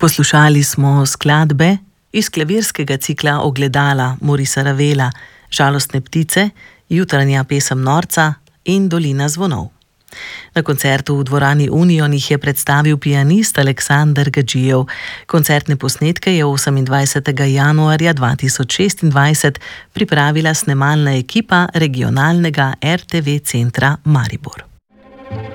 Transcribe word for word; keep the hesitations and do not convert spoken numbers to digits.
Poslušali smo skladbe iz klavirskega cikla Ogledala Maurice Ravela, Žalostne ptice, Jutranja pesem norca in Dolina zvonov. Na koncertu v dvorani Union jih je predstavil pianist Aleksander Gadžijev. Koncertne posnetke je osemindvajsetega januarja dva tisoč šestindvajset pripravila snemalna ekipa regionalnega R T V centra Maribor.